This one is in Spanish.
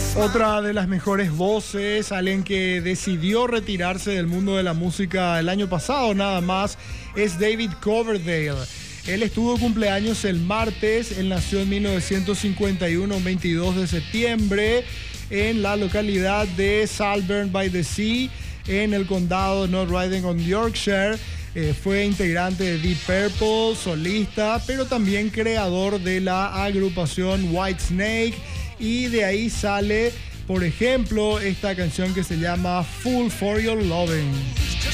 Otra de las mejores voces, alguien que decidió retirarse del mundo de la música el año pasado nada más, es David Coverdale. Él estuvo de cumpleaños el martes, él nació en 1951, un 22 de septiembre, en la localidad de Saltburn by the Sea, en el condado de North Riding on Yorkshire. Fue integrante de Deep Purple, solista, pero también creador de la agrupación Whitesnake, y de ahí sale, por ejemplo, esta canción que se llama Fool for Your Loving.